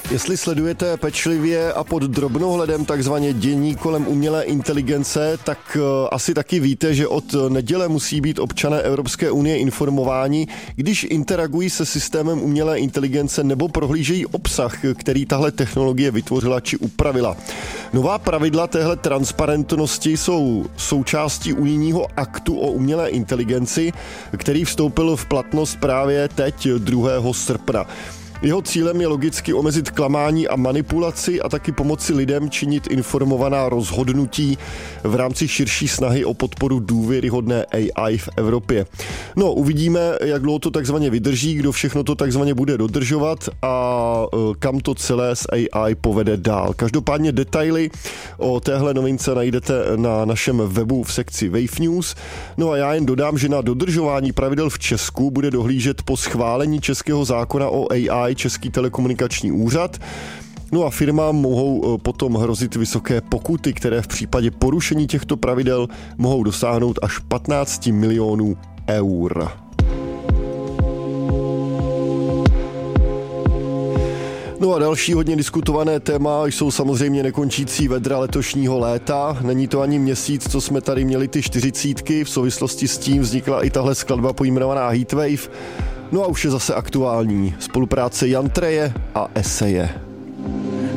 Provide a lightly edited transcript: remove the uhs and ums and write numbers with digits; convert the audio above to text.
Jestli sledujete pečlivě a pod drobnohledem takzvaně dění kolem umělé inteligence, tak asi taky víte, že od neděle musí být občané Evropské unie informováni, když interagují se systémem umělé inteligence nebo prohlížejí obsah, který tahle technologie vytvořila či upravila. Nová pravidla téhle transparentnosti jsou součástí unijního aktu o umělé inteligenci, který vstoupil v platnost právě teď 2. srpna. Jeho cílem je logicky omezit klamání a manipulaci a taky pomoci lidem činit informovaná rozhodnutí v rámci širší snahy o podporu důvěryhodné AI v Evropě. No, uvidíme, jak dlouho to takzvaně vydrží, kdo všechno to takzvaně bude dodržovat a kam to celé s AI povede dál. Každopádně detaily o téhle novince najdete na našem webu v sekci Wave News. No a já jen dodám, že na dodržování pravidel v Česku bude dohlížet po schválení českého zákona o AI Český telekomunikační úřad. No a firmám mohou potom hrozit vysoké pokuty, které v případě porušení těchto pravidel mohou dosáhnout až 15 milionů eur. No a další hodně diskutované téma jsou samozřejmě nekončící vedra letošního léta. Není to ani měsíc, co jsme tady měli ty 40. V souvislosti s tím vznikla i tahle skladba pojmenovaná Heatwave. No a už je zase aktuální spolupráce Jan Treje a Eseje.